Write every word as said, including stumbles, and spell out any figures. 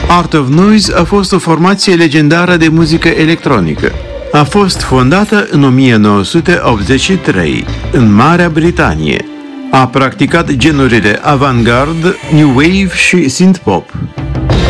Art of Noise a fost o formație legendară de muzică electronică. A fost fondată în o mie nouă sute optzeci și trei, în Marea Britanie. A practicat genurile avant-garde, new wave și synth-pop.